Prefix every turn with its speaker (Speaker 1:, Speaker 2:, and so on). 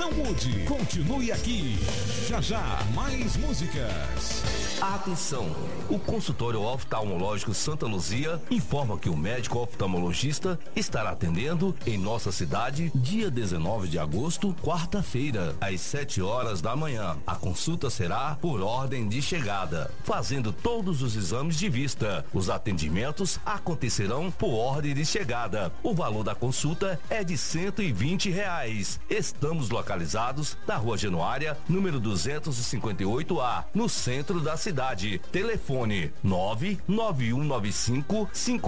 Speaker 1: Não mude, continue aqui. Já já, mais músicas.
Speaker 2: Atenção! O consultório oftalmológico Santa Luzia informa que o médico oftalmologista estará atendendo em nossa cidade dia 19 de agosto, quarta-feira, às 7 horas da manhã. A consulta será por ordem de chegada, fazendo todos os exames de vista. Os atendimentos acontecerão por ordem de chegada. O valor da consulta é de R$120. Estamos localizados na Rua Januária, número 258A, no centro da cidade. Telefone 99195